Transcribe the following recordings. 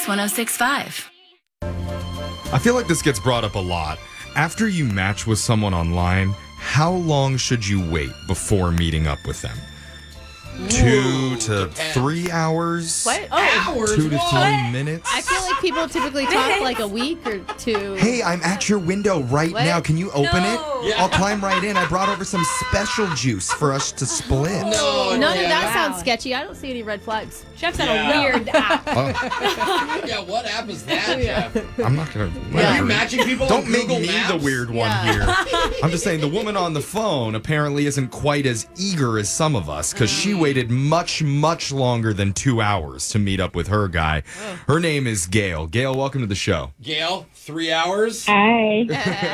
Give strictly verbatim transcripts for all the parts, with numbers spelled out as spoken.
Mix one oh six point five. I feel like this gets brought up a lot. After you match with someone online, how long should you wait before meeting up with them? Two to three hours? What? Oh, Hours? Two to What? three minutes? I feel like people typically talk like a week or two. Hey, I'm at your window right What? now. Can you open No. it? Yeah. I'll climb right in. I brought over some special juice for us to split. No, None yeah. of that Wow. sounds sketchy. I don't see any red flags. Chef's on Yeah. a weird app. Oh, Yeah, what app is that, Yeah. Jeff? I'm not going Are to... you matching people Don't on make Google me Maps? the weird one Yeah. here. I'm just saying the woman on the phone apparently isn't quite as eager as some of us because she waited much, much longer than two hours to meet up with her guy. Her name is Gail. Gail, welcome to the show. Gail, three hours? Hi.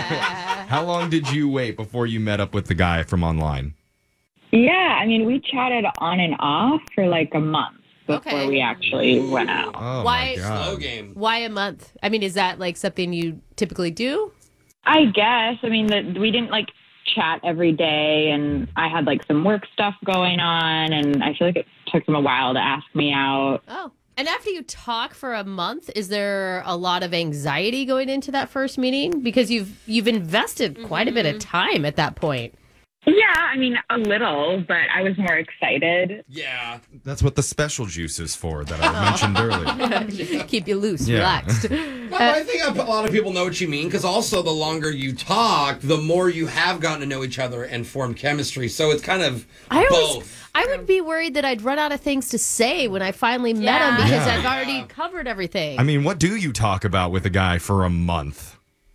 How long did you wait before you met up with the guy from online? Yeah, I mean, we chatted on and off for like a month before Okay. we actually went out. Oh, Why- my God. Slow game. Why a month? I mean, is that like something you typically do? I guess. I mean, the, we didn't like chat every day, and I had like some work stuff going on, and I feel like it took him a while to ask me out. Oh. And after you talk for a month, is there a lot of anxiety going into that first meeting? Because you've you've invested quite a bit of time at that point. Yeah, I mean, a little, but I was more excited. Yeah. That's what the special juice is for that I mentioned earlier. Keep you loose, Yeah. relaxed. No, but I think a lot of people know what you mean because also the longer you talk, the more you have gotten to know each other and formed chemistry. So it's kind of I always, both. I would be worried that I'd run out of things to say when I finally met Yeah. him because Yeah. I've already covered everything. I mean, what do you talk about with a guy for a month?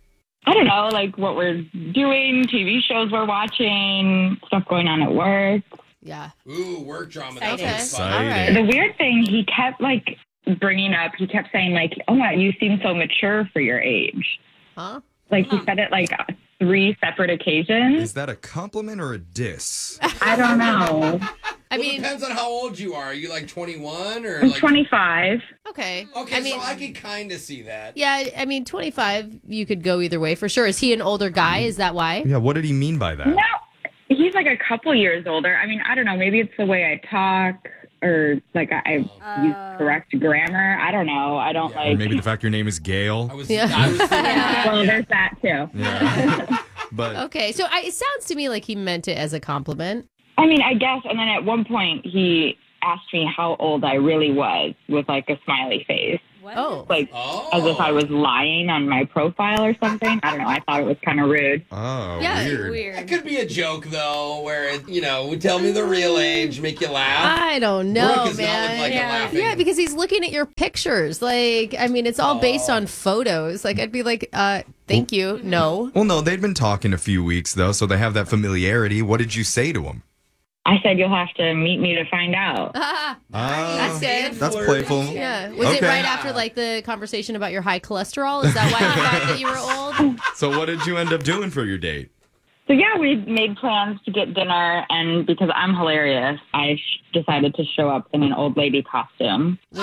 I don't know, like what we're doing, T V shows we're watching, stuff going on at work. yeah. Ooh, work drama. That's Okay. always fun. All right. Exciting. The weird thing, he kept like bringing up, he kept saying like, oh my, you seem so mature for your age. Huh? Like he said it like three separate occasions. Is that a compliment or a diss? I don't know. I Well, mean, depends on how old you are. Are you like twenty-one or I'm like twenty-five. okay. Okay, I mean, so I could kind of see that. yeah, I mean, twenty-five, you could go either way for sure. Is he an older guy? Is that why? Yeah, what did he mean by that? No, he's like a couple years older. I mean, I don't know. Maybe it's the way I talk or like I, I use correct grammar. I don't know. I don't Yeah. Or like. maybe the fact your name is Gail. I was, Yeah. I was thinking, Well, there's that too. Yeah. But Okay, so I, it sounds to me like he meant it as a compliment. I mean, I guess. And then at one point, he asked me how old I really was with like a smiley face, What? Oh. like oh. as if I was lying on my profile or something. I don't know. I thought it was kind of rude. oh, Yeah, weird. It Weird. could be a joke though, where it, you know, would tell me the real age, make you laugh. I don't know, Brooke does not man. look like Yeah. a laughing. Yeah, because he's looking at your pictures. Like, I mean, it's all based Oh. on photos. Like, I'd be like, uh, thank you. No. Well, no, they'd been talking a few weeks though, so they have that familiarity. What did you say to him? I said you'll have to meet me to find out. Ah, Ah, that's good. That's Flirty. playful. Yeah. Was it Okay. right after, like, the conversation about your high cholesterol? Is that why you thought that you were old? So what did you end up doing for your date? So yeah, we made plans to get dinner, and because I'm hilarious, I sh- decided to show up in an old lady costume. Wait,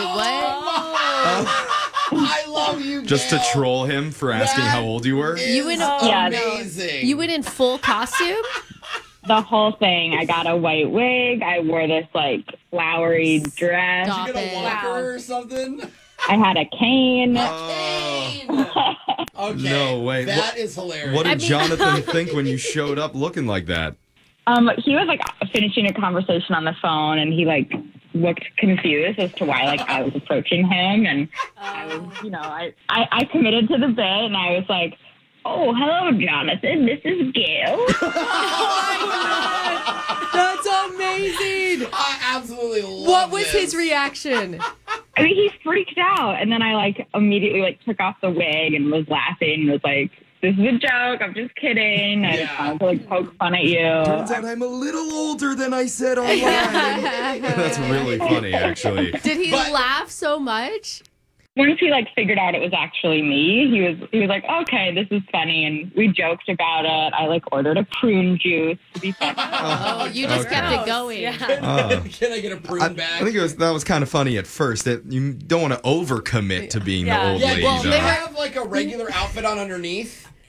what? I love you. Just to Gail. troll him for asking That how old you were? is You went- Yeah, amazing. You went in full costume? The whole thing. I got a white wig. I wore this like flowery dress. Stop You get a it. walker Wow. or something? I had a cane. Oh, Okay. No way. That What- is hilarious. what did I mean- Jonathan think when you showed up looking like that? Um, he was like finishing a conversation on the phone, and he like looked confused as to why like I was approaching him, and I was, you know, I, I I committed to the bit, and I was like, "Oh, hello, Jonathan. This is Gail." That's amazing. I absolutely love What was this. his reaction? I mean, he freaked out, and then I like immediately like took off the wig and was laughing and was like, "This is a joke. I'm just kidding. I just Yeah. wanted to like poke fun at you." Turns out I'm a little older than I said online. That's really funny, actually. Did he But- laugh so much? Once he like figured out it was actually me, he was he was like, "Okay, this is funny," and we joked about it. I like ordered a prune juice to be funny. Oh, you just Okay. kept it going. Yeah. Oh. Can I get a prune I, back? I think it was that was kind of funny at first. That you don't want to overcommit to being Yeah. the old yeah, lady. did you though. have like a regular outfit on underneath?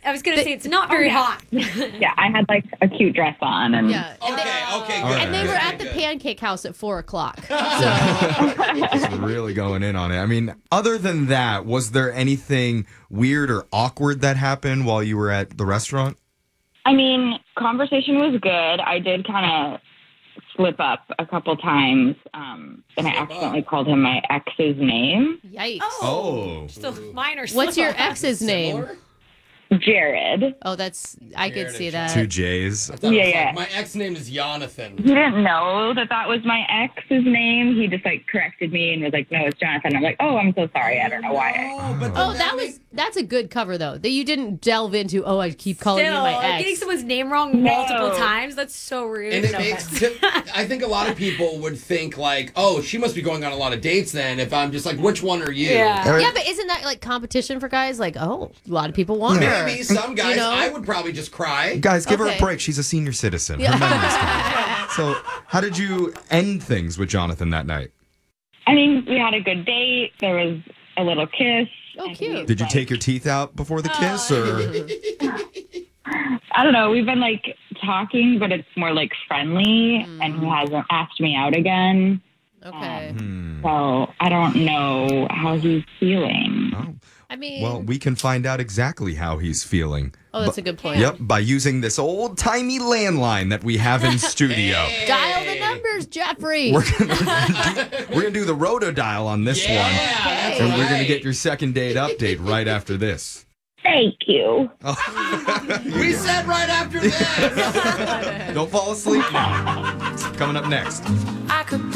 I was going to say, it's not very hot. Yeah, I had like a cute dress on, and Yeah. And Okay, they, okay, All good. right. and they were good, at the good. pancake house at four o'clock. So Just really going in on it. I mean, other than that, was there anything weird or awkward that happened while you were at the restaurant? I mean, conversation was good. I did kind of slip up a couple times, um, and I Slip accidentally up? called him my ex's name, yikes. Oh. Just a minor What's slip your up. ex's name? Similar? Jared. Oh, that's I could Jared see and that. Two J's. I thought it Yeah, was yeah. like, my ex name is Jonathan. He didn't know that that was my ex's name. He just like corrected me and was like, "No, it's Jonathan." I'm like, "Oh, I'm so sorry. I don't know why." Oh, but Oh, then that was that's a good cover though. That you didn't delve into. Oh, I keep calling Still, you my like, ex. getting someone's name wrong multiple No. times, that's so rude. And it No makes. offense. I think a lot of people would think like, "Oh, she must be going on a lot of dates." Then, if I'm just like, "Which one are you?" Yeah. Yeah, but isn't that like competition for guys? Like, oh, a lot of people want her. Maybe some guys. You know? I would probably just cry. Guys, give her Okay. a break. She's a senior citizen. Her Yeah. memory's gone. So, how did you end things with Jonathan that night? I mean, we had a good date. There was a little kiss. Oh, and cute. he's Did you like- take your teeth out before the kiss, or I don't know. We've been like talking, but it's more like friendly, Mm. and he hasn't asked me out again. Okay. So I don't know how he's feeling. oh, I mean, well, we can find out exactly how he's feeling. oh, that's Bu- a good point. Yep, by using this old timey landline that we have in studio. Dial the numbers, Jeffrey. We're gonna do, we're gonna do the roto dial on this Yeah, one, that's and we're gonna right. get your second date update right after this. Thank you. We said right after this. Don't fall asleep now. Coming up next. I could